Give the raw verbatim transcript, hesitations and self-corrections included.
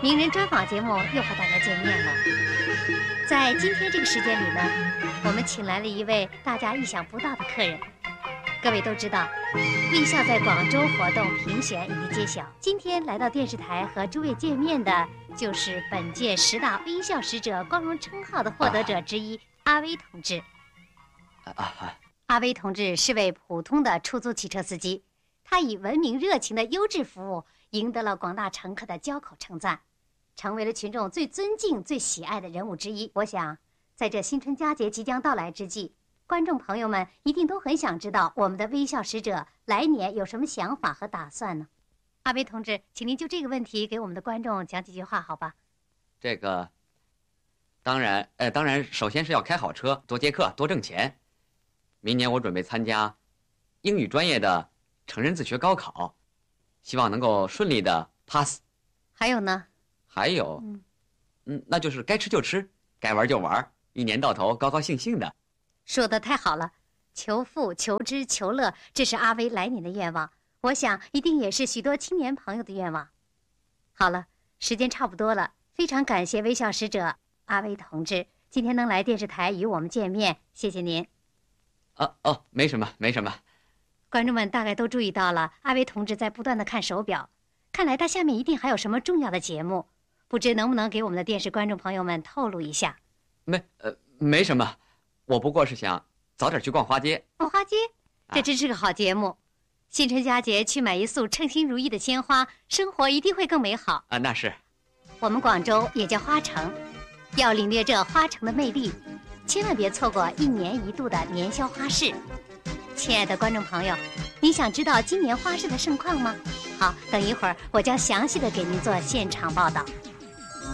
名人专访节目又和大家见面了。在今天这个时间里呢，我们请来了一位大家意想不到的客人。各位都知道，微笑在广州活动评选已经揭晓。今天来到电视台和诸位见面的，就是本届十大微笑使者光荣称号的获得者之一、啊、阿威同志。 啊啊！ 阿威同志是位普通的出租汽车司机，他以文明热情的优质服务赢得了广大乘客的交口称赞，成为了群众最尊敬、最喜爱的人物之一。我想，在这新春佳节即将到来之际，观众朋友们一定都很想知道我们的微笑使者来年有什么想法和打算呢？阿威同志，请您就这个问题给我们的观众讲几句话，好吧？ 这个，当然，呃，当然，首先是要开好车，多接客，多挣钱。明年我准备参加英语专业的成人自学高考，希望能够顺利的 pass。 还有呢？ 还有，嗯，嗯，那就是该吃就吃，该玩就玩，一年到头高高兴兴的。 说得太好了，求富、求知、求乐，这是阿威来年的愿望。我想一定也是许多青年朋友的愿望。好了，时间差不多了，非常感谢微笑使者阿威同志今天能来电视台与我们见面，谢谢您。 哦哦，没什么，没什么。 观众们大概都注意到了，阿威同志在不断的看手表，看来他下面一定还有什么重要的节目，不知能不能给我们的电视观众朋友们透露一下？ 没，呃，没什么，我不过是想早点去逛花街。 逛花街，这真是个好节目。啊、新春佳节去买一束称心如意的鲜花，生活一定会更美好啊！那是。 我们广州也叫花城，要领略这花城的魅力，千万别错过一年一度的年宵花市。亲爱的观众朋友，你想知道今年花市的盛况吗？好，等一会儿我将详细的给您做现场报道。